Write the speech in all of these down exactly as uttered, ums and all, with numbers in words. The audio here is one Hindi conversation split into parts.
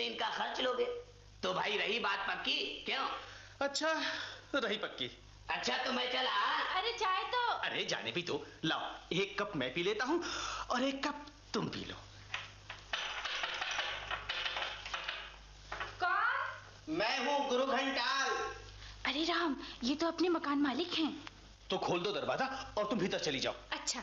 इनका खर्च लोगे। तो भाई रही बात पक्की, क्यों? अच्छा रही पक्की। अच्छा तो मैं चला। अरे चाय तो। अरे जाने भी तो, लाओ एक कप मैं पी लेता हूँ और एक कप तुम पी लो। कौन? मैं हूँ गुरु घंटाल। अरे राम, ये तो अपने मकान मालिक हैं। तो खोल दो दरवाजा और तुम भीतर चली जाओ। अच्छा।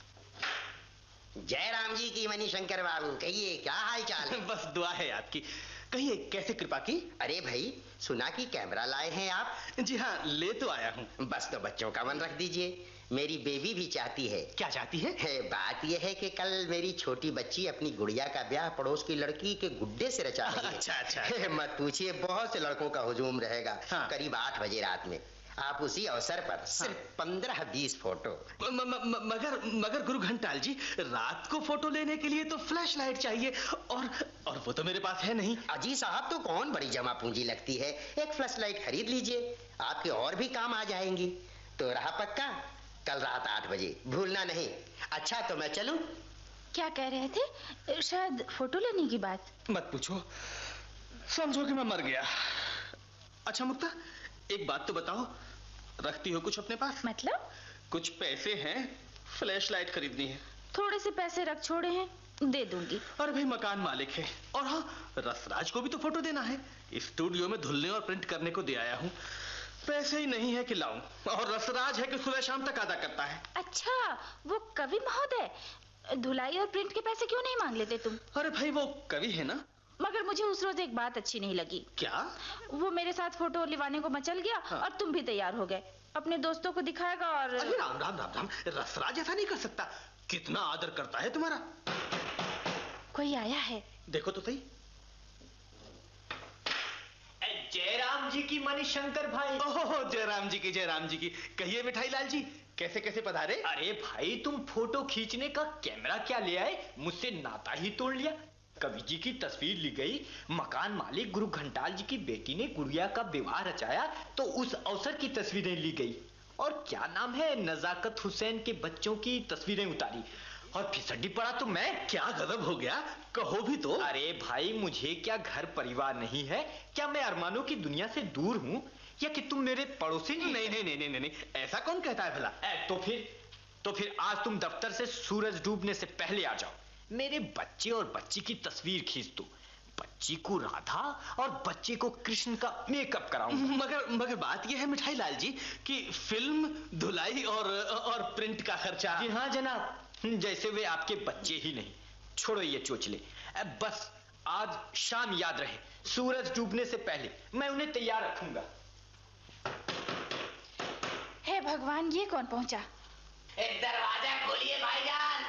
जय राम जी की मणिशंकर बाबू, कहिए क्या हाल चाल है? बस दुआ है आपकी। कहिए कैसे कृपा की? अरे भाई सुना कि कैमरा लाए हैं आप? जी हाँ, ले तो आया हूँ। बस तो बच्चों का मन रख दीजिए, मेरी बेबी भी चाहती है। क्या चाहती है? है बात यह है कि कल मेरी छोटी बच्ची अपनी गुड़िया का ब्याह पड़ोस की लड़की के गुड्डे से रचा रही है। अच्छा अच्छा। मत पूछिए, बहुत से लड़कों का हुजूम रहेगा। हाँ। करीब आठ बजे रात में आप उसी अवसर पर सिर्फ पंद्रह बीस फोटो। म, म, म, मगर मगर गुरु घंटाल जी, रात को फोटो लेने के लिए तो फ्लैश लाइट चाहिए और और वो तो मेरे पास है नहीं। अजी साहब, तो कौन बड़ी जमा पूंजी लगती है, एक फ्लैश लाइट खरीद लीजिए, आपके और भी काम आ जाएंगी। तो रहा पक्का, कल रात आठ बजे भूलना नहीं। अच्छा तो मैं चलूं? क्या कह रहे थे? शायद फोटो लेने की बात। मत पूछो, समझो कि मैं मर गया। अच्छा मुक्ता, एक बात तो बताओ, रखती हो कुछ अपने पास? मतलब? कुछ पैसे हैं, फ्लैश लाइट खरीदनी है। थोड़े से पैसे रख छोड़े हैं, दे दूंगी। अरे भाई मकान मालिक है, और हाँ रसराज को भी तो फोटो देना है, स्टूडियो में धुलने और प्रिंट करने को दे आया हूँ। पैसे ही नहीं है कि लाऊं, और रसराज है कि सुबह शाम तक अदा करता है। अच्छा, वो कवि महोदय, धुलाई और प्रिंट के पैसे क्यों नहीं मांग लेते तुम? अरे भाई वो कवि है ना। मगर मुझे उस रोज एक बात अच्छी नहीं लगी। क्या? वो मेरे साथ फोटो लिवाने को मचल गया। हाँ। और तुम भी तैयार हो गए, अपने दोस्तों को दिखाएगा और। अरे राम राम राम राम, रसराज ऐसा नहीं कर सकता, कितना आदर करता है तुम्हारा। कोई आया है, देखो तो सही। जयराम जी की मणिशंकर भाई। ओहो, जयराम जी की, जयराम जी की। कहिए मिठाई लाल जी, कैसे कैसे पधारे? अरे भाई, तुम फोटो खींचने का कैमरा क्या ले आए, मुझसे नाता ही तोड़ लिया। कवि जी की तस्वीर ली गई, मकान मालिक गुरु घंटाल जी की बेटी ने गुड़िया का विवाह रचाया तो उस अवसर की तस्वीरें ली गई, और क्या नाम है, नजाकत हुसैन के बच्चों की तस्वीरें उतारी, और फिसड्डी पड़ा तो मैं। क्या गजब हो गया, कहो भी तो। अरे भाई, मुझे क्या घर परिवार नहीं है? क्या मैं अरमानों की दुनिया से दूर हूं, या कि तुम मेरे पड़ोसी नहीं? नहीं नहीं नहीं नहीं नहीं, ऐसा कौन कहता है भला? ए, तो फिर तो फिर आज तुम दफ्तर से सूरज डूबने से पहले आ जाओ, मेरे बच्चे और बच्ची की तस्वीर खींच दो। बच्ची को राधा और बच्चे को कृष्ण का मेकअप कराऊंगा। मगर मगर बात यह है मिठाई लाल जी कि फिल्म, धुलाई और और प्रिंट का खर्चा। जी हाँ जनाब, जैसे वे आपके बच्चे ही नहीं। छोड़ो ये चोचले, बस आज शाम याद रहे, सूरज डूबने से पहले मैं उन्हें तैयार रखूंगा। हे भगवान, ये कौन पहुंचा? दरवाजा खोलिए भाईजान।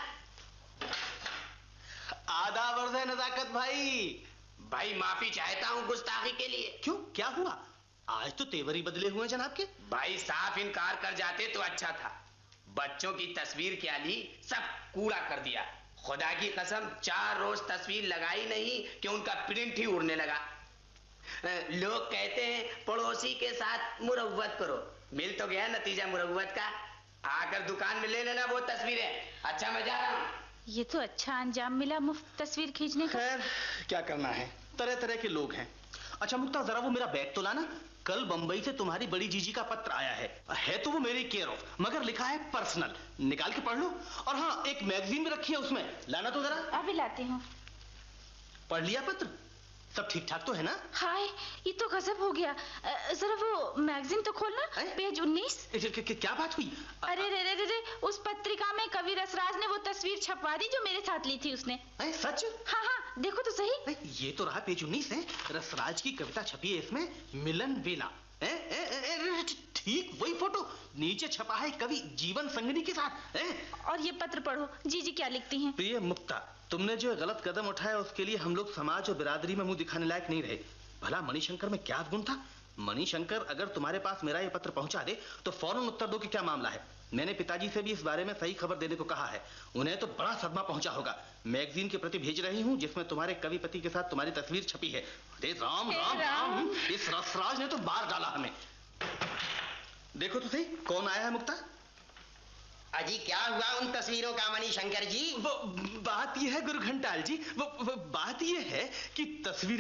आदाब अर्ज़ है नजाकत भाई। भाई माफी चाहता हूँ गुस्ताखी के लिए। क्यों, क्या हुआ? आज तो तेवर ही बदले हुए जनाब के। भाई साफ इनकार कर जाते तो अच्छा था। बच्चों की तस्वीर क्या ली, सब कूड़ा कर दिया। खुदा की कसम, चार रोज तस्वीर लगाई नहीं कि उनका प्रिंट ही उड़ने लगा। लोग कहते हैं पड़ोसी के साथ मुरव्वत करो, मिल तो गया नतीजा मुरव्वत का। आकर दुकान में ले लेना वो तस्वीरें। अच्छा मैं जा रहा हूँ। ये तो अच्छा अंजाम मिला मुफ्त तस्वीर खींचने का। खैर क्या करना है, तरह तरह के लोग हैं। अच्छा मुक्ता, जरा वो मेरा बैग तो लाना। कल बंबई से तुम्हारी बड़ी जीजी का पत्र आया है है तो वो मेरी केयर ऑफ, मगर लिखा है पर्सनल। निकाल के पढ़ लो। और हाँ, एक मैगजीन भी रखी है उसमें, लाना तो जरा। अभी लाती हूँ। पढ़ लिया पत्र? सब ठीक ठाक तो है ना? हाय, ये तो गजब हो गया। जरा वो मैगजीन तो खोलना, पेज उन्नीस। क्या बात हुई? अरे रे रे रे रे, उस पत्रिका में कवि रसराज ने वो तस्वीर छपवा दी जो मेरे साथ ली थी उसने। ए, सच? हाँ हाँ, देखो तो सही। ये तो रहा पेज उन्नीस है, रसराज की कविता छपी है इसमें, मिलन वेला। ए, ए, ए, ए, ठीक वही फोटो, नीचे छपा है कवि जीवन संगनी के साथ। ए? और ये पत्र पढ़ो, जीजी क्या लिखती हैं। प्रिय मुक्ता, तुमने जो गलत कदम उठाया उसके लिए हम लोग समाज और बिरादरी में मुंह दिखाने लायक नहीं रहे। भला मणिशंकर में क्या गुण था? मणिशंकर अगर तुम्हारे पास मेरा ये पत्र पहुंचा दे तो फौरन उत्तर दो कि क्या मामला है। मैंने पिताजी से भी इस बारे में सही खबर देने को कहा है, उन्हें तो बड़ा सदमा पहुंचा होगा। मैगजीन की प्रति भेज रही हूं जिसमें तुम्हारे कविपति के साथ तुम्हारी तस्वीर छपी है। अरे राम राम राम, राम। इस रसराज ने तो बार डाला हमें। देखो तो सही कौन आया है मुक्ता। अजी क्या हुआ उन तस्वीरों का मणिशंकर जी? वो बात यह है गुरु घंटाल जी, वो, वो बात यह है कि तस्वीर